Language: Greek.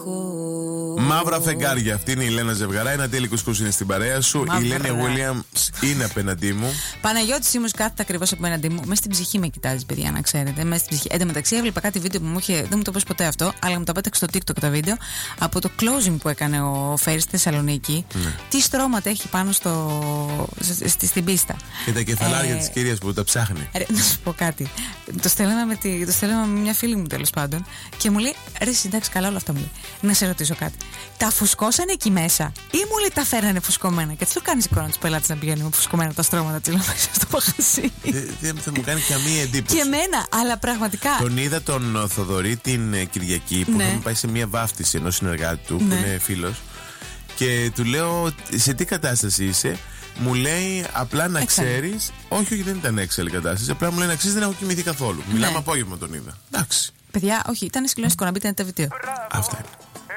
Μαύρα φεγγάρια. Αυτή είναι η Λένα Ζευγαρά. Ένα τέλειο κουσκούς είναι στην παρέα σου. Η Λένια Williams είναι απέναντί μου. Παναγιώτη Σίμους κάθεται ακριβώς απέναντί μου. Μέσα στην ψυχή με κοιτάζει, παιδιά, να ξέρετε. Μέσα στην ψυχή. Εν τω μεταξύ, έβλεπα κάτι βίντεο που μου είχε. Δεν μου το πες ποτέ αυτό, αλλά μου τα πέταξε στο TikTok τα βίντεο. Από το closing που έκανε ο Φέρης στη Θεσσαλονίκη. Τι στρώματα έχει πάνω στην πίστα. Και τα κεφαλάρια της κυρίας που τα ψάχνει. Να σου πω κάτι. Το στέλναμε με μια φίλη μου τέλος πάντων. Και μου λέει: ρε, εντάξει, καλά όλα αυτά, μου λέει. Να σε ρωτήσω κάτι. Τα φουσκώσανε εκεί μέσα ή μου λέει τα φέρανε φουσκωμένα? Και τι του κάνει εικόνα του πελάτε να πηγαίνουν με φουσκωμένα τα στρώματα τη μέσα στο παχασί. Δεν θα μου κάνει καμία εντύπωση. Και εμένα, αλλά πραγματικά. Τον είδα τον Θοδωρή την Κυριακή που είχαμε πάει σε μια βάφτιση ενός συνεργάτη του που είναι φίλος. Και του λέω: σε τι κατάσταση είσαι? Μου λέει απλά να ξέρεις. Όχι, δεν ήταν έξαλλη κατάσταση. Απλά μου λέει να ξέρεις δεν έχω κοιμηθεί καθόλου. Μιλάμε απόγευμα τον είδα. Εντάξει. Παιδιά, όχι, ήταν συγκλονιστικό να μπείτε ένα τεβιτίο. Αυτά είναι.